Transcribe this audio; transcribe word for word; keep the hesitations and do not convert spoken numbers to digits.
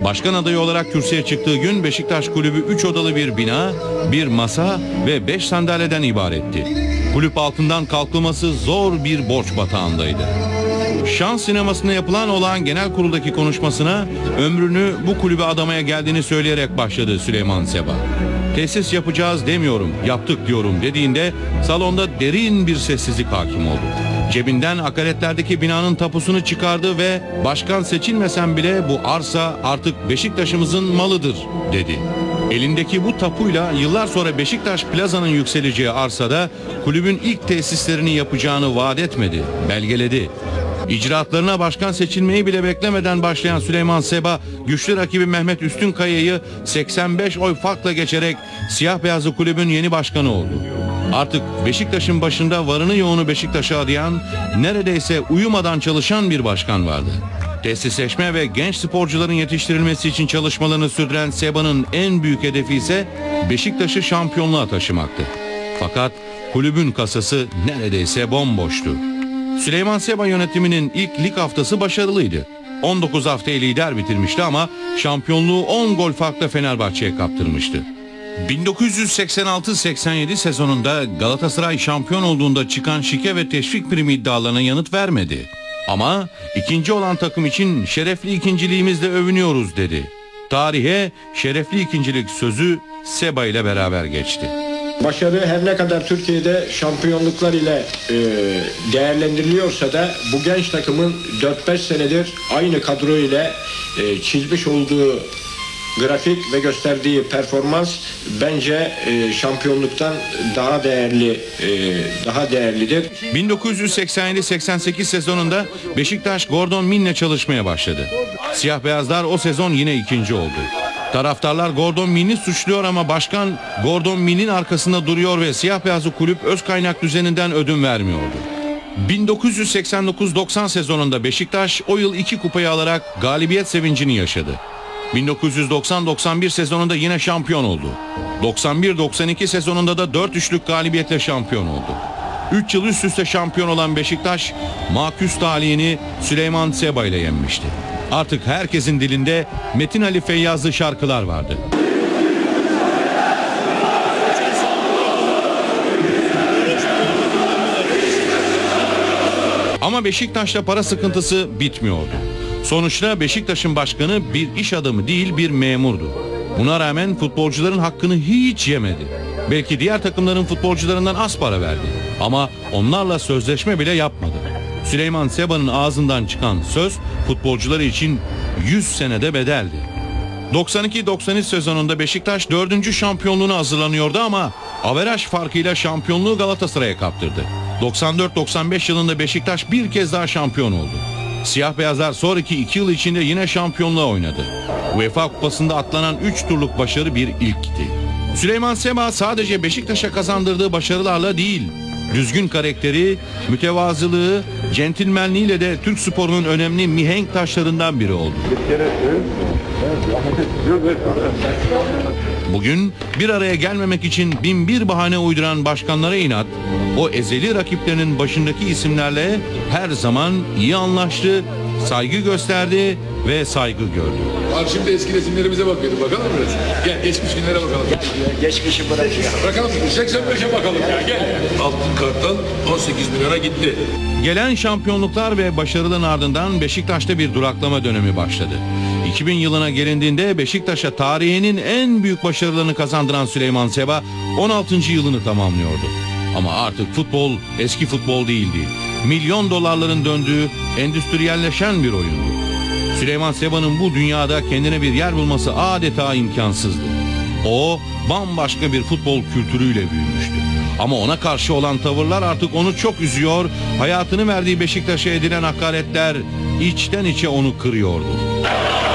Başkan adayı olarak kürsüye çıktığı gün Beşiktaş Kulübü üç odalı bir bina, bir masa ve beş sandalyeden ibaretti. Kulüp altından kalkılması zor bir borç batağındaydı. Şans sinemasında yapılan olağan genel kuruldaki konuşmasına ömrünü bu kulübe adamaya geldiğini söyleyerek başladı Süleyman Seba. Tesis yapacağız demiyorum, yaptık diyorum dediğinde salonda derin bir sessizlik hakim oldu. Cebinden akaretlerdeki binanın tapusunu çıkardı ve başkan seçilmesen bile bu arsa artık Beşiktaş'ımızın malıdır dedi. Elindeki bu tapuyla yıllar sonra Beşiktaş Plaza'nın yükseleceği arsada kulübün ilk tesislerini yapacağını vaat etmedi, belgeledi. İcraatlarına başkan seçilmeyi bile beklemeden başlayan Süleyman Seba, güçlü rakibi Mehmet Üstünkaya'yı seksen beş oy farkla geçerek siyah beyazlı kulübün yeni başkanı oldu. Artık Beşiktaş'ın başında varını yoğunu Beşiktaş'a adayan, neredeyse uyumadan çalışan bir başkan vardı. Tesisleşme ve genç sporcuların yetiştirilmesi için çalışmalarını sürdüren Seba'nın en büyük hedefi ise Beşiktaş'ı şampiyonluğa taşımaktı. Fakat kulübün kasası neredeyse bomboştu. Süleyman Seba yönetiminin ilk lig haftası başarılıydı. on dokuz haftayı lider bitirmişti ama şampiyonluğu on gol farkla Fenerbahçe'ye kaptırmıştı. bin dokuz yüz seksen altı seksen yedi sezonunda Galatasaray şampiyon olduğunda çıkan şike ve teşvik primi iddialarına yanıt vermedi. Ama ikinci olan takım için şerefli ikinciliğimizle övünüyoruz dedi. Tarihe şerefli ikincilik sözü Seba ile beraber geçti. Başarı her ne kadar Türkiye'de şampiyonluklar ile e, değerlendiriliyorsa da bu genç takımın dört beş senedir aynı kadro ile e, çizmiş olduğu grafik ve gösterdiği performans bence e, şampiyonluktan daha değerli e, daha değerlidir. bin dokuz yüz seksen yedi seksen sekiz sezonunda Beşiktaş Gordon Min'le çalışmaya başladı. Siyah beyazlar o sezon yine ikinci oldu. Taraftarlar Gordon Min'i suçluyor ama başkan Gordon Min'in arkasında duruyor ve siyah beyazlı kulüp öz kaynak düzeninden ödün vermiyordu. bin dokuz yüz seksen dokuz doksan sezonunda Beşiktaş o yıl iki kupayı alarak galibiyet sevincini yaşadı. bin dokuz yüz doksan doksan bir sezonunda yine şampiyon oldu. doksan bir doksan iki sezonunda da dört üçlük galibiyetle şampiyon oldu. üç yıl üst üste şampiyon olan Beşiktaş, maküs talihini Süleyman Seba ile yenmişti. Artık herkesin dilinde Metin Ali Feyyazlı şarkılar vardı. Ama Beşiktaş'ta para sıkıntısı bitmiyordu. Sonuçta Beşiktaş'ın başkanı bir iş adamı değil bir memurdu. Buna rağmen futbolcuların hakkını hiç yemedi. Belki diğer takımların futbolcularından az para verdi. Ama onlarla sözleşme bile yapmadı. Süleyman Seba'nın ağzından çıkan söz futbolcuları için yüz senede bedeldi. doksan iki doksan üç sezonunda Beşiktaş dördüncü şampiyonluğuna hazırlanıyordu ama averaj farkıyla şampiyonluğu Galatasaray'a kaptırdı. doksan dört doksan beş yılında Beşiktaş bir kez daha şampiyon oldu. Siyah beyazlar sonraki iki yıl içinde yine şampiyonluğa oynadı. UEFA Kupası'nda atlanan üç turluk başarı bir ilkti. Süleyman Seba sadece Beşiktaş'a kazandırdığı başarılarla değil, düzgün karakteri, mütevazılığı, centilmenliğiyle de Türk sporunun önemli mihenk taşlarından biri oldu. Bugün bir araya gelmemek için bin bir bahane uyduran başkanlara inat, o ezeli rakiplerinin başındaki isimlerle her zaman iyi anlaştı, saygı gösterdi ve saygı gördü. Abi şimdi eski resimlerimize bakıyorduk. Bakalım biraz. Gel geçmiş günlere bakalım. Geçmişi bırakıyor. Bakalım seksen beşe bakalım ya gel. Altın Kartal on sekiz milyona gitti. Gelen şampiyonluklar ve başarıların ardından Beşiktaş'ta bir duraklama dönemi başladı. iki bin yılına gelindiğinde Beşiktaş'a tarihinin en büyük başarılarını kazandıran Süleyman Seba on altıncı yılını tamamlıyordu. Ama artık futbol eski futbol değildi. Milyon dolarların döndüğü endüstriyelleşen bir oyundu. Süleyman Seba'nın bu dünyada kendine bir yer bulması adeta imkansızdı. O bambaşka bir futbol kültürüyle büyümüştü. Ama ona karşı olan tavırlar artık onu çok üzüyor, hayatını verdiği Beşiktaş'a edilen hakaretler içten içe onu kırıyordu.